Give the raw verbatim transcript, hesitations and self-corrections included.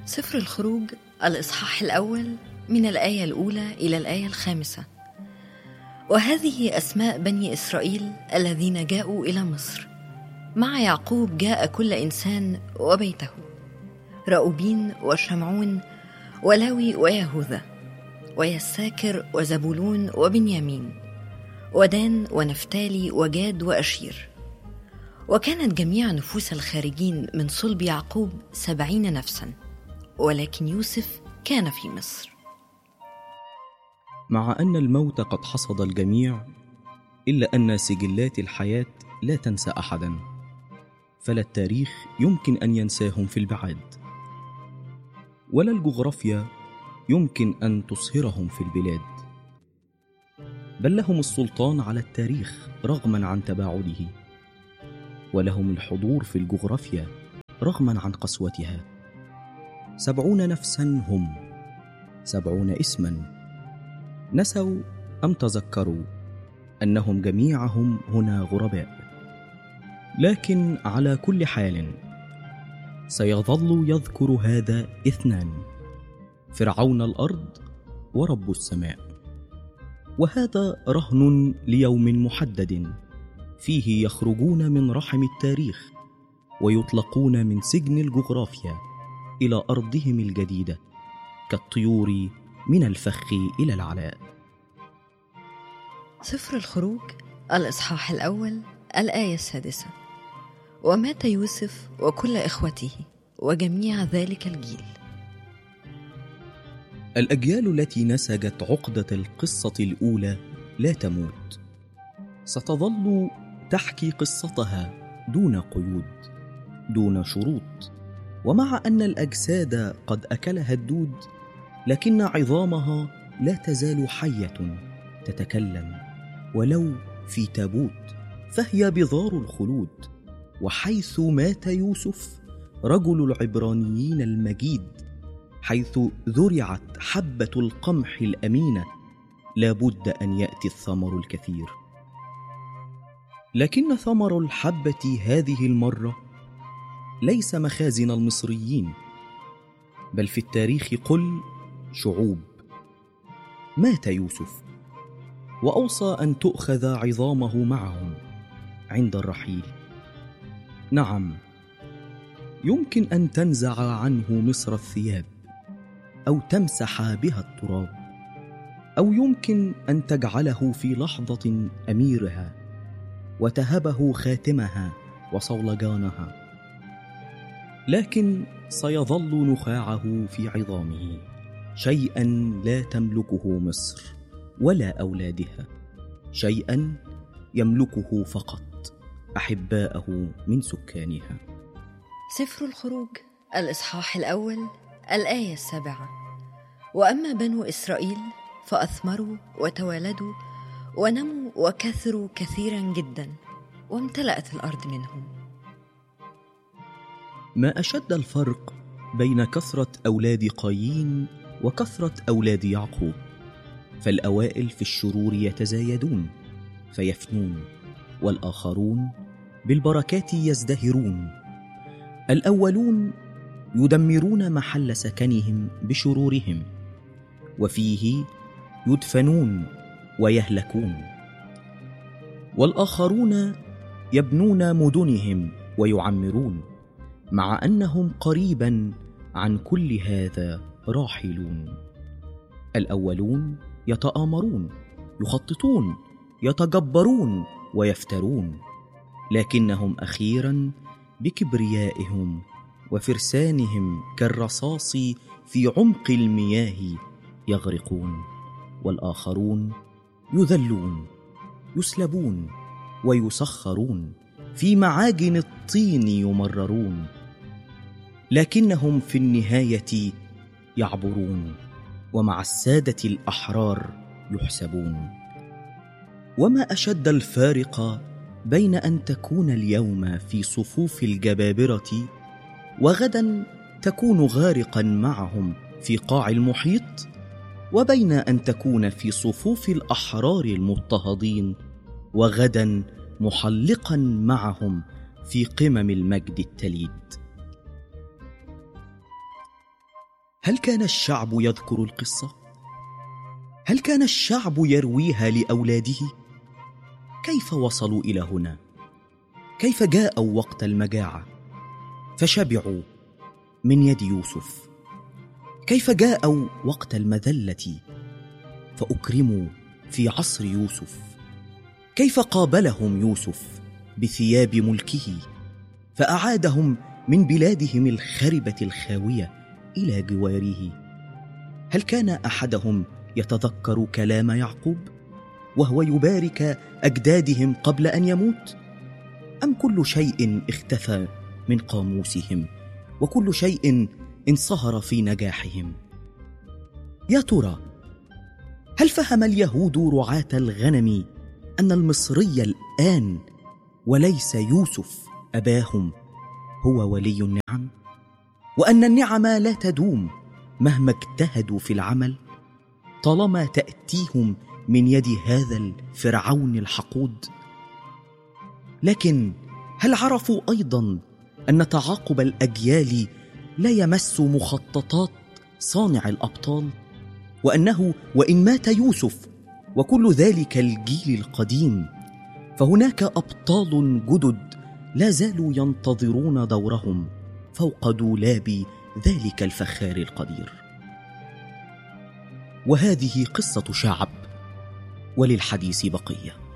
سفر الخروج الإصحاح الأول من الآية الأولى إلى الآية الخامسة. وهذه أسماء بني إسرائيل الذين جاءوا إلى مصر. مع يعقوب جاء كل إنسان وبيته: رأوبين وشمعون ولاوي ويهوذا ويساكر وزبولون وبنيامين ودان ونفتالي وجاد وأشير. وكانت جميع نفوس الخارجين من صلب يعقوب سبعين نفسا، ولكن يوسف كان في مصر. مع أن الموت قد حصد الجميع، إلا أن سجلات الحياة لا تنسى أحدا، فلا التاريخ يمكن أن ينساهم في البعاد، ولا الجغرافيا يمكن أن تصهرهم في البلاد، بل لهم السلطان على التاريخ رغما عن تباعده، ولهم الحضور في الجغرافيا رغما عن قسوتها. سبعون نفسا هم، سبعون اسما، نسوا أم تذكروا أنهم جميعهم هنا غرباء. لكن على كل حال سيظل يذكر هذا اثنان: فرعون الأرض ورب السماء. وهذا رهن ليوم محدد فيه يخرجون من رحم التاريخ ويطلقون من سجن الجغرافيا إلى أرضهم الجديدة كالطيور من الفخ إلى العلاء. سفر الخروج الإصحاح الأول الآية السادسة. ومات يوسف وكل إخوته وجميع ذلك الجيل. الأجيال التي نسجت عقدة القصة الأولى لا تموت، ستظل تحكي قصتها دون قيود، دون شروط. ومع أن الأجساد قد أكلها الدود، لكن عظامها لا تزال حية تتكلم، ولو في تابوت، فهي بذار الخلود. وحيث مات يوسف رجل العبرانيين المجيد، حيث ذرعت حبة القمح الأمينة، لابد أن يأتي الثمر الكثير. لكن ثمر الحبة هذه المرة ليس مخازن المصريين، بل في التاريخ قل شعوب. مات يوسف وأوصى أن تؤخذ عظامه معهم عند الرحيل. نعم، يمكن أن تنزع عنه مصر الثياب، أو تمسح بها التراب، أو يمكن أن تجعله في لحظة أميرها وتهبه خاتمها وصولجانها، لكن سيظل نخاعه في عظامه، شيئا لا تملكه مصر ولا أولادها، شيئا يملكه فقط أحباءه من سكانها. سفر الخروج الإصحاح الأول الآية السابعة. وأما بنو إسرائيل فأثمروا وتوالدوا ونموا وكثروا كثيرا جدا، وامتلأت الأرض منهم. ما أشد الفرق بين كثرة أولاد قايين وكثرة أولاد يعقوب، فالأوائل في الشرور يتزايدون فيفنون، والآخرون بالبركات يزدهرون. الأولون يدمرون محل سكنهم بشرورهم، وفيه يدفنون ويهلكون، والآخرون يبنون مدنهم ويعمرون، مع أنهم قريبا عن كل هذا راحلون. الأولون يتآمرون، يخططون، يتجبرون ويفترون، لكنهم أخيرا بكبريائهم وفرسانهم كالرصاص في عمق المياه يغرقون. والآخرون يذلون، يسلبون ويسخرون، في معاجن الطين يمررون، لكنهم في النهاية يعبرون، ومع السادة الأحرار يحسبون. وما أشد الفارق بين أن تكون اليوم في صفوف الجبابرة وغدا تكون غارقا معهم في قاع المحيط، وبين أن تكون في صفوف الأحرار المضطهدين وغدا محلقا معهم في قمم المجد التليد. هل كان الشعب يذكر القصة؟ هل كان الشعب يرويها لأولاده؟ كيف وصلوا إلى هنا؟ كيف جاءوا وقت المجاعة فشبعوا من يد يوسف؟ كيف جاءوا وقت المذلة فأكرموا في عصر يوسف؟ كيف قابلهم يوسف بثياب ملكه فأعادهم من بلادهم الخربة الخاوية إلى جواره؟ هل كان أحدهم يتذكر كلام يعقوب وهو يبارك أجدادهم قبل أن يموت؟ أم كل شيء اختفى من قاموسهم وكل شيء انصهر في نجاحهم؟ يا ترى هل فهم اليهود رعاة الغنم أن المصري الآن وليس يوسف أباهم هو ولي النعم، وأن النعم لا تدوم مهما اجتهدوا في العمل طالما تأتيهم من يد هذا الفرعون الحقود؟ لكن هل عرفوا أيضا أن تعاقب الأجيال لا يمس مخططات صانع الأبطال، وأنه وإن مات يوسف وكل ذلك الجيل القديم فهناك أبطال جدد لا زالوا ينتظرون دورهم فوق دولاب ذلك الفخار القدير؟ وهذه قصة شعب، وللحديث بقية.